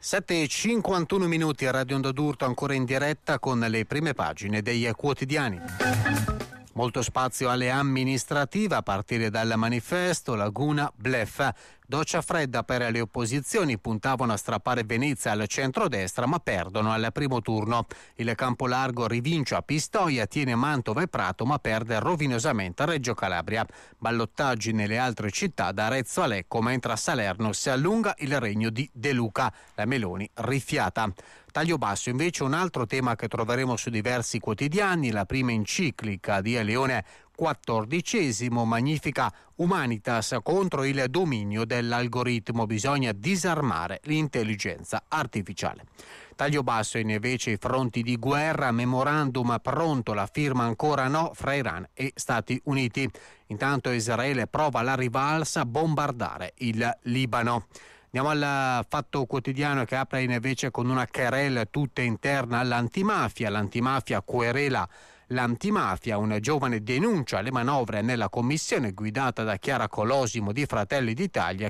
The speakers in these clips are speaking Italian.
7:51 minuti a Radio Onda d'Urto, ancora in diretta con le prime pagine dei quotidiani. Molto spazio alle amministrative a partire dal manifesto. Laguna bluff. Doccia fredda per le opposizioni, puntavano a strappare Venezia al centrodestra ma perdono al primo turno. Il Campolargo rivince a Pistoia, tiene Mantova e Prato ma perde rovinosamente a Reggio Calabria. Ballottaggi nelle altre città da Arezzo a Lecco, mentre a Salerno si allunga il regno di De Luca. La Meloni rifiata. Taglio basso invece un altro tema che troveremo su diversi quotidiani, la prima enciclica di Leone XIV, Magnifica Humanitas contro il dominio dell'algoritmo, bisogna disarmare l'intelligenza artificiale. Taglio basso invece i fronti di guerra, memorandum pronto, la firma ancora no fra Iran e Stati Uniti. Intanto Israele prova la rivalsa, bombardare il Libano. Andiamo al Fatto Quotidiano che apre invece con una querela tutta interna all'antimafia. L'antimafia querela l'antimafia, un giovane denuncia le manovre nella commissione guidata da Chiara Colosimo di Fratelli d'Italia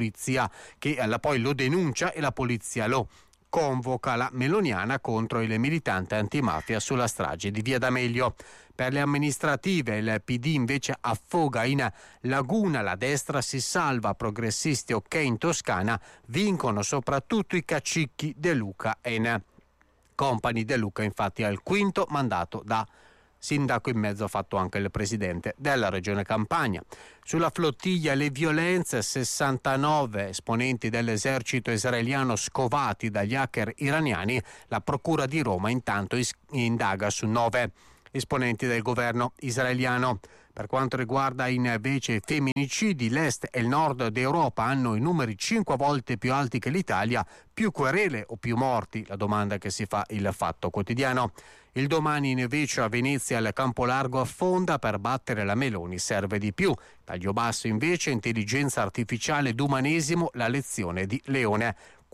poi lo denuncia e la polizia lo convoca. La meloniana contro il militante antimafia sulla strage di Via D'Amelio. Per le amministrative il PD invece affoga in Laguna, la destra si salva, progressisti ok in Toscana, vincono soprattutto i cacicchi De Luca e Company. De Luca infatti ha il quinto mandato da sindaco, in mezzo ha fatto anche il presidente della regione Campania. Sulla flottiglia le violenze, 69 esponenti dell'esercito israeliano scovati dagli hacker iraniani, la procura di Roma intanto indaga su 9 esponenti del governo israeliano. Per quanto riguarda invece i femminicidi, l'est e il nord d'Europa hanno i numeri 5 volte più alti che l'Italia. Più querele o più morti? La domanda che si fa il Fatto Quotidiano. Il Domani invece a Venezia il Campolargo affonda, per battere la Meloni serve di più. Taglio basso invece intelligenza artificiale ed umanesimo, la lezione di Leone.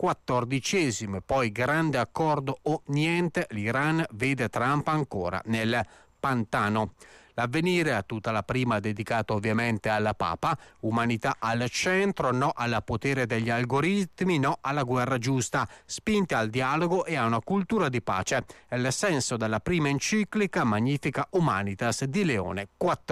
14, poi grande accordo o niente, l'Iran vede Trump ancora nel pantano. L'Avvenire ha tutta la prima dedicata ovviamente alla Papa, umanità al centro, no al potere degli algoritmi, no alla guerra giusta, spinte al dialogo e a una cultura di pace. È il senso della prima enciclica Magnifica Humanitas di Leone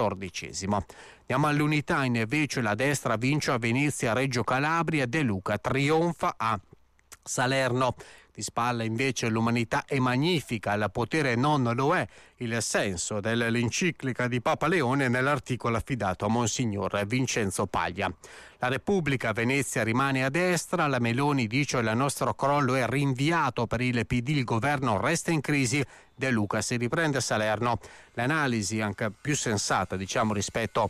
XIV. Andiamo all'Unità, invece la destra vince a Venezia, Reggio Calabria, De Luca trionfa a Salerno. Di spalla invece l'umanità è magnifica, il potere non lo è, il senso dell'enciclica di Papa Leone nell'articolo affidato a Monsignor Vincenzo Paglia. La Repubblica, Venezia rimane a destra, la Meloni dice il nostro crollo è rinviato per il PD, il governo resta in crisi, De Luca si riprende a Salerno. L'analisi anche più sensata rispetto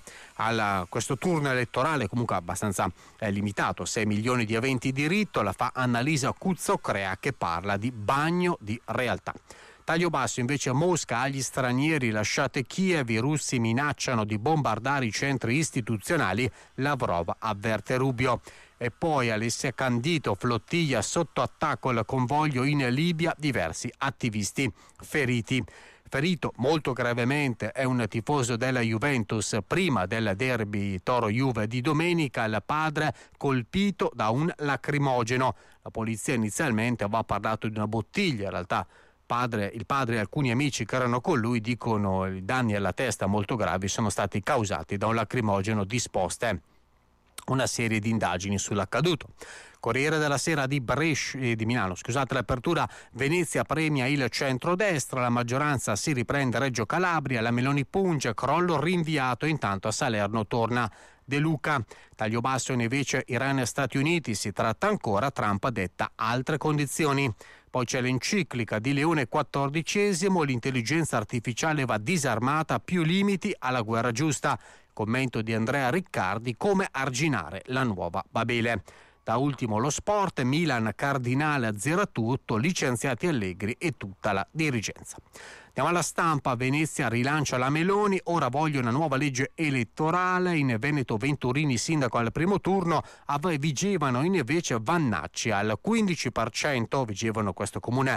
a questo turno elettorale, comunque abbastanza limitato, 6 milioni di aventi diritto, la fa Annalisa Cuzzocrea che parla di bagno di realtà. Taglio basso invece Mosca agli stranieri, lasciate Kiev, i russi minacciano di bombardare i centri istituzionali, Lavrov avverte Rubio. E poi Alessia Candito, flottiglia sotto attacco al convoglio in Libia, diversi attivisti feriti. Ferito molto gravemente è un tifoso della Juventus prima del derby Toro-Juve di domenica, il padre colpito da un lacrimogeno. La polizia inizialmente aveva parlato di una bottiglia, in realtà il padre e alcuni amici che erano con lui dicono i danni alla testa molto gravi sono stati causati da un lacrimogeno, disposte una serie di indagini sull'accaduto. Corriere della Sera di Milano, l'apertura, Venezia premia il centrodestra, la maggioranza si riprende Reggio Calabria, la Meloni punge, crollo rinviato, intanto a Salerno torna De Luca. Taglio basso invece Iran e Stati Uniti, si tratta ancora, Trump detta altre condizioni. Poi c'è l'enciclica di Leone XIV, l'intelligenza artificiale va disarmata, più limiti alla guerra giusta. Commento di Andrea Riccardi, come arginare la nuova Babele. Da ultimo lo sport, Milan Cardinale azzera tutto, licenziati Allegri e tutta la dirigenza. Andiamo alla Stampa, Venezia rilancia la Meloni, ora voglio una nuova legge elettorale, in Veneto Venturini sindaco al primo turno, vigevano invece Vannacci al 15%, vigevano questo comune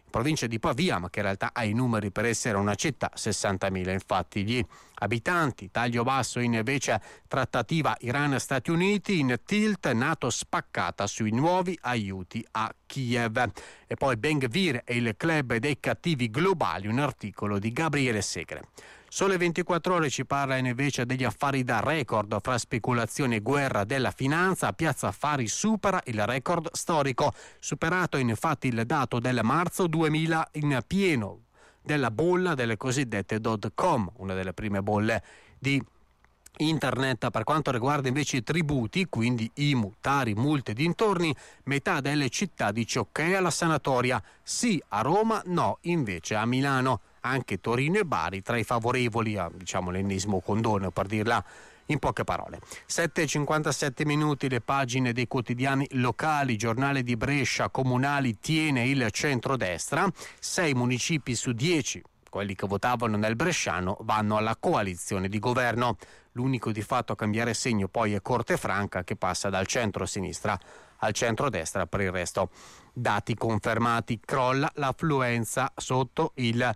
provincia di Pavia, ma che in realtà ha i numeri per essere una città, 60.000 infatti gli abitanti. Taglio basso invece trattativa Iran-Stati Uniti, in tilt NATO spaccata sui nuovi aiuti a Kiev. E poi Ben Gvir e il club dei cattivi globali, un articolo di Gabriele Segre. Sole 24 ore ci parla invece degli affari da record fra speculazione e guerra della finanza. Piazza Affari supera il record storico, superato infatti il dato del marzo 2000 in pieno della bolla delle cosiddette .com, una delle prime bolle di Internet. Per quanto riguarda invece i tributi, quindi IMU, Tari, multe, dintorni, metà delle città dice ok alla sanatoria, sì a Roma, no invece a Milano. Anche Torino e Bari tra i favorevoli a, l'ennesimo condono, per dirla in poche parole. 7:57 minuti, le pagine dei quotidiani locali. Giornale di Brescia, Comunali tiene il centrodestra, 6 municipi su 10, quelli che votavano nel bresciano, vanno alla coalizione di governo. L'unico di fatto a cambiare segno poi è Cortefranca, che passa dal centro-sinistra al centrodestra. Per il resto dati confermati, crolla l'affluenza sotto il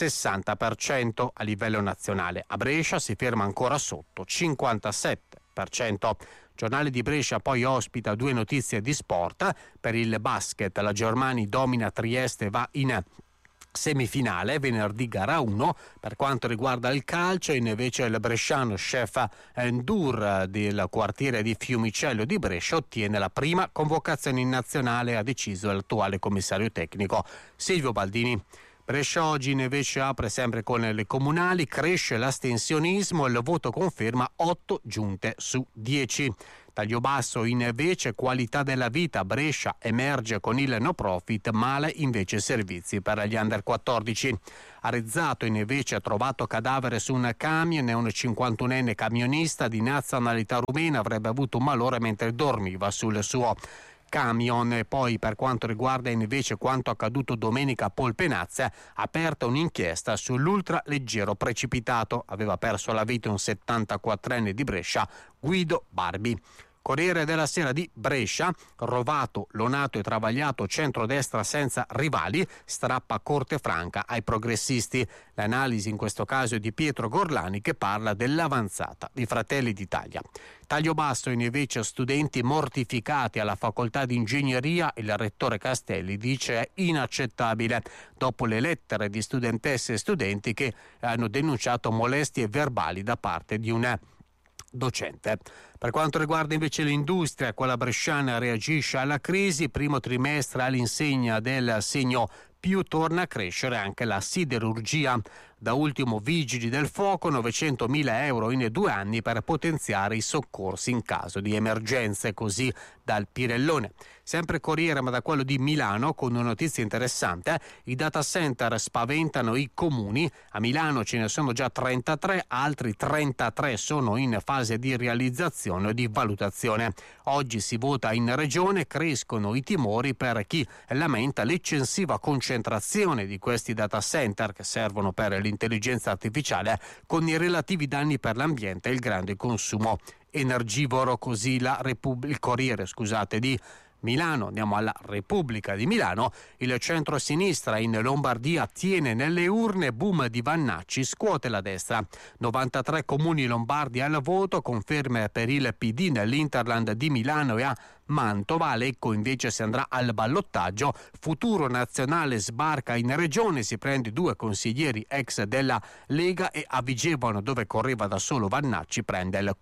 60% a livello nazionale. A Brescia si ferma ancora sotto 57%. Giornale di Brescia poi ospita 2 notizie di sport. Per il basket la Germania domina Trieste, va in semifinale, venerdì gara 1. Per quanto riguarda il calcio invece il bresciano chef Endur del quartiere di Fiumicello di Brescia ottiene la prima convocazione in nazionale, ha deciso l'attuale commissario tecnico Silvio Baldini. Brescia oggi invece apre sempre con le comunali, cresce l'astensionismo, il voto conferma 8 giunte su 10. Taglio basso invece qualità della vita, Brescia emerge con il no profit, male invece servizi per gli under 14. Arezzato invece ha trovato cadavere su un camion, un 51enne camionista di nazionalità rumena avrebbe avuto un malore mentre dormiva sul suo camion. E poi per quanto riguarda invece quanto accaduto domenica a Polpenazza, aperta un'inchiesta sull'ultraleggero precipitato, aveva perso la vita un 74enne di Brescia, Guido Barbi. Corriere della Sera di Brescia, rovato, lonato e travagliato centrodestra senza rivali, strappa Cortefranca ai progressisti. L'analisi in questo caso è di Pietro Gorlani, che parla dell'avanzata di Fratelli d'Italia. Taglio basso invece studenti mortificati alla facoltà di ingegneria, il rettore Castelli dice è inaccettabile dopo le lettere di studentesse e studenti che hanno denunciato molestie verbali da parte di un docente. Per quanto riguarda invece l'industria, quella bresciana reagisce alla crisi, primo trimestre all'insegna del segno più torna a crescere anche la siderurgia. Da ultimo Vigili del Fuoco, 900.000 euro in 2 anni per potenziare i soccorsi in caso di emergenze, così dal Pirellone. Sempre Corriere, ma da quello di Milano, con una notizia interessante. I data center spaventano i comuni. A Milano ce ne sono già 33, altri 33 sono in fase di realizzazione e di valutazione. Oggi si vota in regione, crescono i timori per chi lamenta l'eccessiva concentrazione di questi data center che servono per l'intelligenza artificiale, con i relativi danni per l'ambiente e il grande consumo energivoro. Così il Corriere di Milano. Andiamo alla Repubblica di Milano. Il centro-sinistra in Lombardia tiene nelle urne, boom di Vannacci, scuote la destra. 93 comuni lombardi al voto, conferme per il PD nell'Interland di Milano e a Mantova. Lecco invece si andrà al ballottaggio. Futuro Nazionale sbarca in regione, si prende 2 consiglieri ex della Lega e a Vigevano, dove correva da solo Vannacci, prende il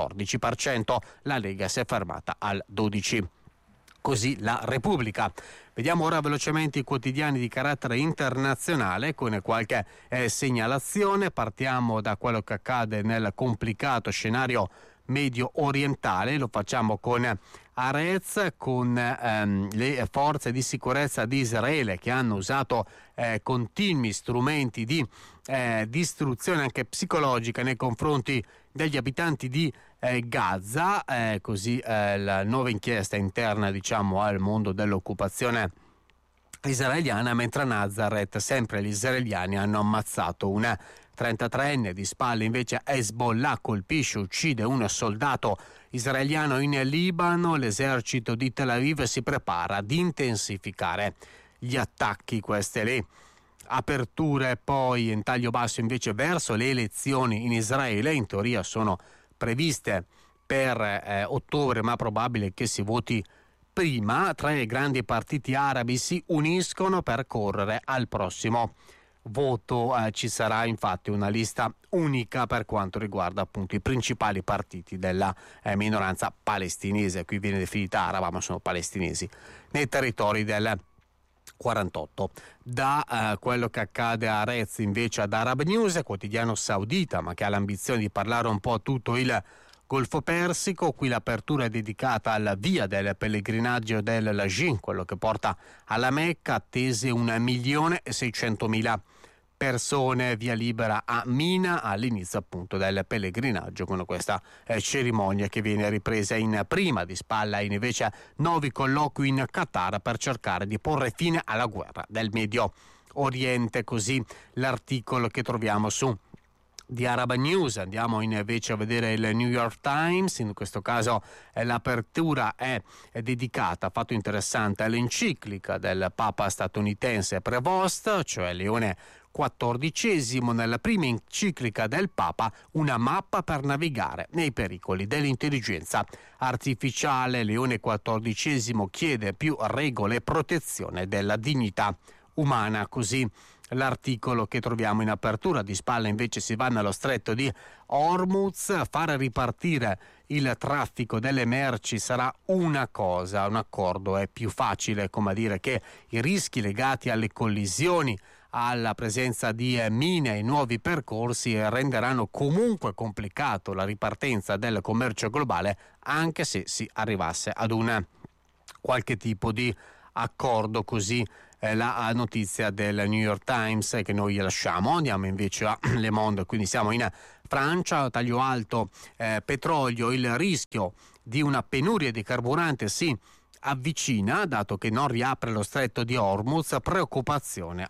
14%. La Lega si è fermata al 12%. Così la Repubblica. Vediamo ora velocemente i quotidiani di carattere internazionale con qualche segnalazione. Partiamo da quello che accade nel complicato scenario medio orientale. Lo facciamo con Haaretz, con le forze di sicurezza di Israele che hanno usato continui strumenti di distruzione anche psicologica nei confronti degli abitanti di Gaza. Così la nuova inchiesta interna al mondo dell'occupazione israeliana, mentre a Nazareth sempre gli israeliani hanno ammazzato una 33enne. Di spalle invece Hezbollah colpisce, uccide un soldato israeliano in Libano. L'esercito di Tel Aviv si prepara ad intensificare gli attacchi, queste le aperture. Poi in taglio basso invece verso le elezioni in Israele, in teoria sono previste per ottobre, ma probabile che si voti prima. 3 grandi partiti arabi si uniscono per correre al prossimo voto. Ci sarà infatti una lista unica per quanto riguarda appunto i principali partiti della minoranza palestinese. Qui viene definita araba, ma sono palestinesi, nei territori del 48. Da quello che accade a Rez invece ad Arab News, quotidiano saudita ma che ha l'ambizione di parlare un po' a tutto il Golfo Persico. Qui l'apertura è dedicata alla via del pellegrinaggio del Lajin, quello che porta alla Mecca, attese 1.600.000 persone, via libera a Mina all'inizio appunto del pellegrinaggio, con questa cerimonia che viene ripresa in prima di spalla in invece nuovi colloqui in Qatar per cercare di porre fine alla guerra del Medio Oriente. Così l'articolo che troviamo su di Arab News. Andiamo invece a vedere il New York Times. In questo caso l'apertura è dedicata, fatto interessante, all'enciclica del Papa statunitense Prevost, cioè Leone XIV, nella prima enciclica del Papa, una mappa per navigare nei pericoli dell'intelligenza artificiale. Leone XIV chiede più regole e protezione della dignità umana. Così l'articolo che troviamo in apertura. Di spalla invece si va nello stretto di Hormuz. Fare ripartire il traffico delle merci sarà una cosa, un accordo è più facile, come a dire che i rischi legati alle collisioni, alla presenza di mine e nuovi percorsi renderanno comunque complicato la ripartenza del commercio globale, anche se si arrivasse ad un qualche tipo di accordo. Così la notizia del New York Times che noi lasciamo. Andiamo invece a Le Monde, quindi siamo in Francia. Taglio alto, petrolio, il rischio di una penuria di carburante si avvicina, dato che non riapre lo stretto di Hormuz. Preoccupazione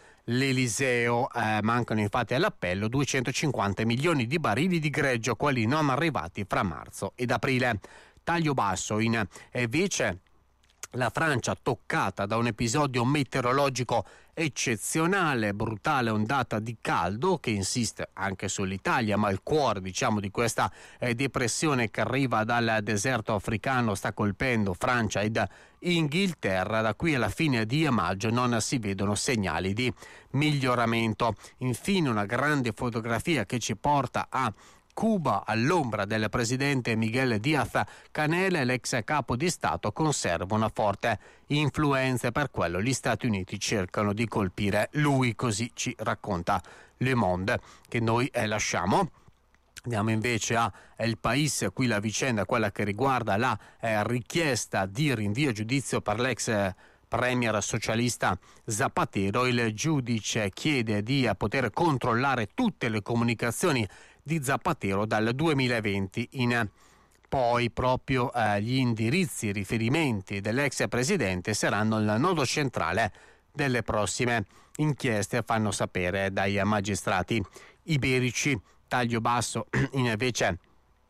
all'Eliseo, mancano infatti all'appello 250 milioni di barili di greggio, quelli non arrivati fra marzo ed aprile. Taglio basso, invece la Francia toccata da un episodio meteorologico eccezionale, brutale ondata di caldo che insiste anche sull'Italia, ma il cuore di questa depressione che arriva dal deserto africano sta colpendo Francia ed Inghilterra. Da qui alla fine di maggio non si vedono segnali di miglioramento. Infine una grande fotografia che ci porta a Cuba. All'ombra del presidente Miguel Díaz-Canel, l'ex capo di Stato conserva una forte influenza e per quello gli Stati Uniti cercano di colpire lui, così ci racconta Le Monde, che noi lasciamo. Andiamo invece a El País, qui la vicenda è quella che riguarda la richiesta di rinvio a giudizio per l'ex premier socialista Zapatero. Il giudice chiede di poter controllare tutte le comunicazioni di Zapatero dal 2020 in poi. Proprio gli indirizzi, i riferimenti dell'ex presidente saranno il nodo centrale delle prossime inchieste, fanno sapere dai magistrati iberici. Taglio basso invece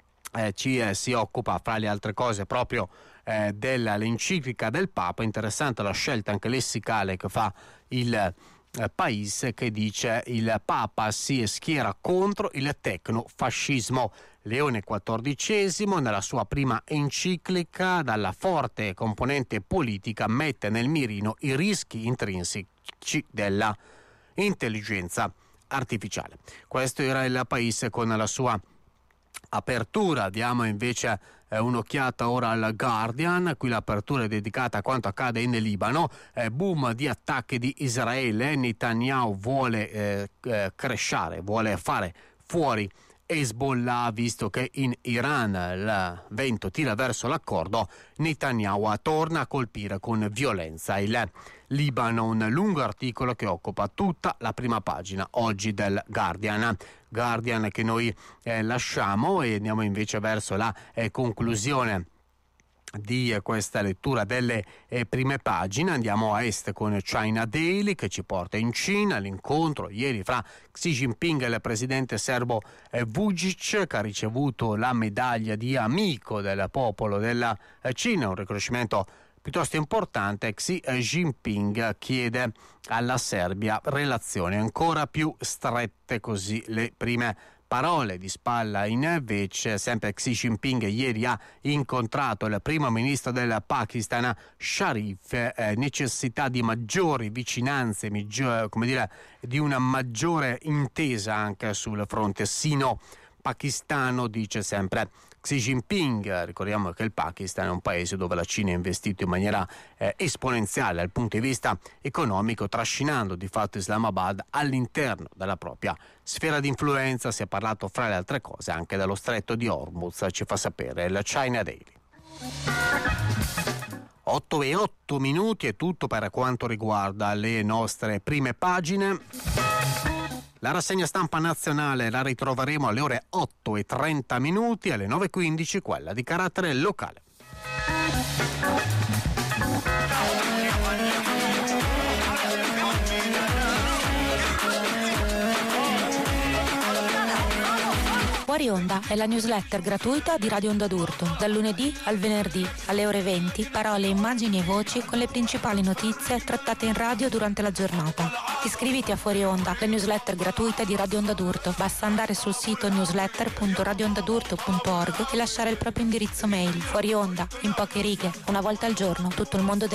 si occupa fra le altre cose proprio dell'enciclica del Papa. Interessante la scelta anche lessicale che fa il País, che dice il Papa si schiera contro il tecnofascismo. Leone XIV nella sua prima enciclica dalla forte componente politica mette nel mirino i rischi intrinseci della intelligenza artificiale. Questo era il País con la sua apertura. Diamo invece un'occhiata ora al Guardian. Qui l'apertura è dedicata a quanto accade in Libano. Boom di attacchi di Israele. Netanyahu vuole crescere, vuole fare fuori Hezbollah, visto che in Iran il vento tira verso l'accordo. Netanyahu torna a colpire con violenza il Libano. Un lungo articolo che occupa tutta la prima pagina oggi del Guardian che noi lasciamo e andiamo invece verso la conclusione di questa lettura delle prime pagine. Andiamo a est con China Daily, che ci porta in Cina. L'incontro ieri fra Xi Jinping e il presidente serbo Vučić, che ha ricevuto la medaglia di amico del popolo della Cina, un riconoscimento piuttosto importante, Xi Jinping chiede alla Serbia relazioni ancora più strette, così le prime parole. Di spalla invece sempre Xi Jinping ieri ha incontrato il primo ministro del Pakistan Sharif, necessità di maggiori vicinanze, di una maggiore intesa anche sul fronte sino-pakistano, dice sempre Xi Jinping. Ricordiamo che il Pakistan è un paese dove la Cina ha investito in maniera esponenziale dal punto di vista economico, trascinando di fatto Islamabad all'interno della propria sfera di influenza. Si è parlato, fra le altre cose, anche dello stretto di Hormuz, ci fa sapere il China Daily. 8:08 è tutto per quanto riguarda le nostre prime pagine. La rassegna stampa nazionale la ritroveremo alle ore 8:30, alle 9:15 quella di carattere locale. Fuori Onda è la newsletter gratuita di Radio Onda d'Urto, dal lunedì al venerdì alle ore 20, parole, immagini e voci con le principali notizie trattate in radio durante la giornata. Iscriviti a Fuori Onda, la newsletter gratuita di Radio Onda d'Urto. Basta andare sul sito newsletter.radioondadurto.org e lasciare il proprio indirizzo mail. Fuori Onda, in poche righe, una volta al giorno, tutto il mondo